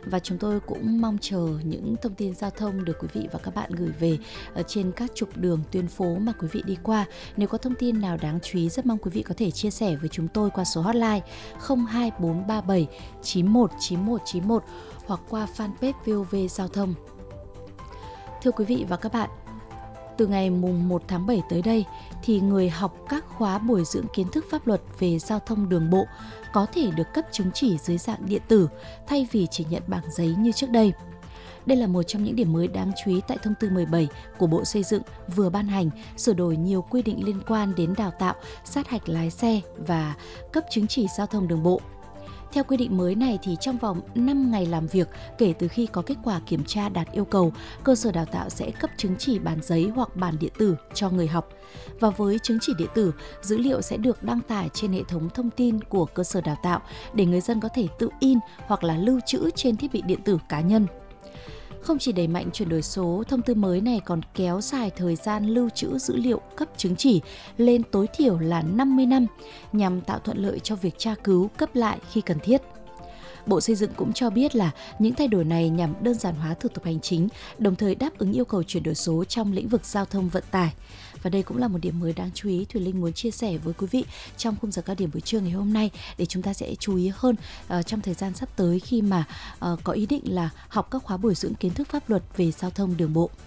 Và chúng tôi cũng mong chờ những thông tin giao thông được quý vị và các bạn gửi về ở trên các trục đường, tuyến phố mà quý vị đi qua. Nếu có thông tin nào đáng chú ý, rất mong quý vị có thể chia sẻ với chúng tôi qua số hotline 02437 919191 hoặc qua fanpage VOV Giao thông. Thưa quý vị và các bạn, từ ngày mùng 1 tháng 7 tới đây thì người học các khóa bồi dưỡng kiến thức pháp luật về giao thông đường bộ có thể được cấp chứng chỉ dưới dạng điện tử thay vì chỉ nhận bằng giấy như trước đây. Đây là một trong những điểm mới đáng chú ý tại thông tư 17 của Bộ Xây dựng vừa ban hành, sửa đổi nhiều quy định liên quan đến đào tạo, sát hạch lái xe và cấp chứng chỉ giao thông đường bộ. Theo quy định mới này thì trong vòng 5 ngày làm việc kể từ khi có kết quả kiểm tra đạt yêu cầu, cơ sở đào tạo sẽ cấp chứng chỉ bản giấy hoặc bản điện tử cho người học. Và với chứng chỉ điện tử, dữ liệu sẽ được đăng tải trên hệ thống thông tin của cơ sở đào tạo để người dân có thể tự in hoặc là lưu trữ trên thiết bị điện tử cá nhân. Không chỉ đẩy mạnh chuyển đổi số, thông tư mới này còn kéo dài thời gian lưu trữ dữ liệu cấp chứng chỉ lên tối thiểu là 50 năm nhằm tạo thuận lợi cho việc tra cứu, cấp lại khi cần thiết. Bộ Xây dựng cũng cho biết là những thay đổi này nhằm đơn giản hóa thủ tục hành chính, đồng thời đáp ứng yêu cầu chuyển đổi số trong lĩnh vực giao thông vận tải. Và đây cũng là một điểm mới đáng chú ý Thùy Linh muốn chia sẻ với quý vị trong khung giờ cao điểm buổi trưa ngày hôm nay để chúng ta sẽ chú ý hơn trong thời gian sắp tới khi mà có ý định là học các khóa bồi dưỡng kiến thức pháp luật về giao thông đường bộ.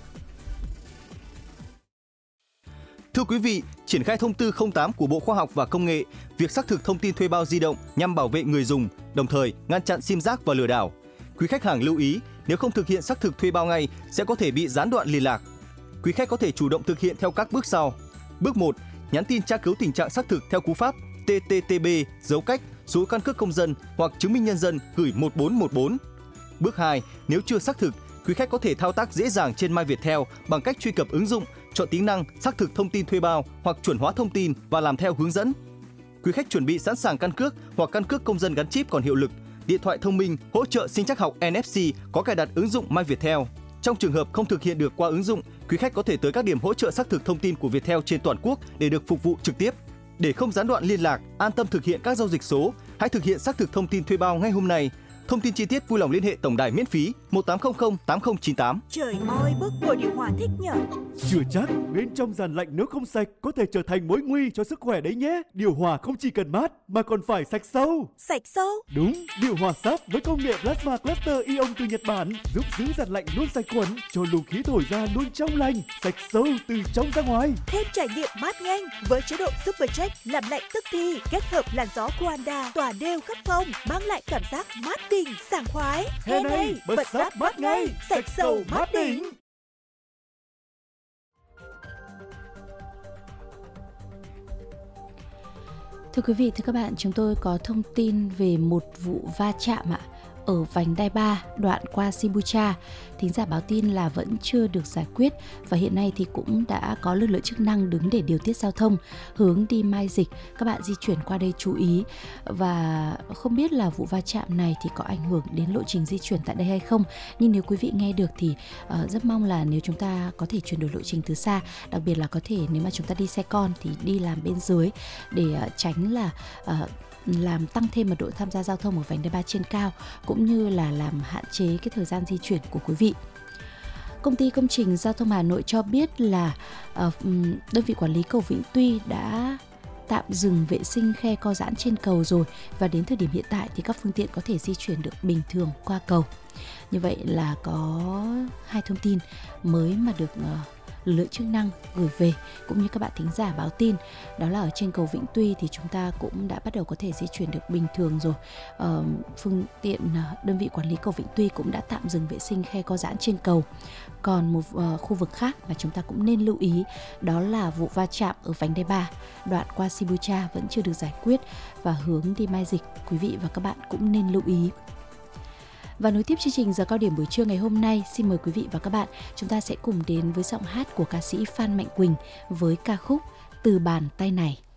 Thưa quý vị, triển khai thông tư 08 của Bộ Khoa học và Công nghệ, việc xác thực thông tin thuê bao di động nhằm bảo vệ người dùng, đồng thời ngăn chặn sim rác và lừa đảo. Quý khách hàng lưu ý, nếu không thực hiện xác thực thuê bao ngay sẽ có thể bị gián đoạn liên lạc. Quý khách có thể chủ động thực hiện theo các bước sau. Bước 1, nhắn tin tra cứu tình trạng xác thực theo cú pháp TTTB dấu cách số căn cước công dân hoặc chứng minh nhân dân gửi 1414. Bước 2, nếu chưa xác thực, quý khách có thể thao tác dễ dàng trên MyViettel bằng cách truy cập ứng dụng, chọn tính năng xác thực thông tin thuê bao hoặc chuẩn hóa thông tin và làm theo hướng dẫn. Quý khách chuẩn bị sẵn sàng căn cước hoặc căn cước công dân gắn chip còn hiệu lực, điện thoại thông minh hỗ trợ sinh trắc học NFC có cài đặt ứng dụng MyViettel. Trong trường hợp không thực hiện được qua ứng dụng, quý khách có thể tới các điểm hỗ trợ xác thực thông tin của Viettel trên toàn quốc để được phục vụ trực tiếp. Để không gián đoạn liên lạc, an tâm thực hiện các giao dịch số, hãy thực hiện xác thực thông tin thuê bao ngay hôm nay. Thông tin chi tiết vui lòng liên hệ tổng đài miễn phí 1800 8098. Trời ơi, bức bộ điều hòa thích nhở. Chưa chắc, bên trong dàn lạnh nếu không sạch có thể trở thành mối nguy cho sức khỏe đấy nhé. Điều hòa không chỉ cần mát mà còn phải sạch sâu. Sạch sâu? Đúng, điều hòa sáp với công nghệ Plasma Cluster Ion từ Nhật Bản giúp giữ dàn lạnh luôn sạch khuẩn, cho luồng khí thổi ra luôn trong lành, sạch sâu từ trong ra ngoài. Thêm trải nghiệm mát nhanh với chế độ Super Check làm lạnh tức thì, kết hợp làn gió Quanda tỏa đều khắp phòng, mang lại cảm giác mát đỉnh, sảng khoái. Hè này, bật sáp mát ngay, sạch sâu mát đỉnh. Thưa quý vị, thưa các bạn, chúng tôi có thông tin về một vụ va chạm ở vành đai 3 đoạn qua Sibucha. Thính giả báo tin là vẫn chưa được giải quyết và hiện nay thì cũng đã có lực lượng chức năng đứng để điều tiết giao thông hướng đi Mai Dịch. Các bạn di chuyển qua đây chú ý. Và không biết là vụ va chạm này thì có ảnh hưởng đến lộ trình di chuyển tại đây hay không, nhưng nếu quý vị nghe được thì rất mong là nếu chúng ta có thể chuyển đổi lộ trình từ xa, đặc biệt là có thể nếu mà chúng ta đi xe con thì đi làm bên dưới để tránh là làm tăng thêm mật độ tham gia giao thông ở vành đai 3 trên cao, cũng như là làm hạn chế cái thời gian di chuyển của quý vị. Công ty Công trình Giao thông Hà Nội cho biết là đơn vị quản lý cầu Vĩnh Tuy đã tạm dừng vệ sinh khe co giãn trên cầu rồi, và đến thời điểm hiện tại thì các phương tiện có thể di chuyển được bình thường qua cầu. Như vậy là có hai thông tin mới mà được lực lượng chức năng gửi về cũng như các bạn thính giả báo tin, đó là ở trên cầu Vĩnh Tuy thì chúng ta cũng đã bắt đầu có thể di chuyển được bình thường rồi. Phương tiện đơn vị quản lý cầu Vĩnh Tuy cũng đã tạm dừng vệ sinh khe co giãn trên cầu. Còn một khu vực khác mà chúng ta cũng nên lưu ý đó là vụ va chạm ở vành đai 3 đoạn qua Sibucha vẫn chưa được giải quyết và hướng đi Mai Dịch, quý vị và các bạn cũng nên lưu ý. Và nối tiếp chương trình giờ cao điểm buổi trưa ngày hôm nay, xin mời quý vị và các bạn chúng ta sẽ cùng đến với giọng hát của ca sĩ Phan Mạnh Quỳnh với ca khúc Từ Bàn Tay Này.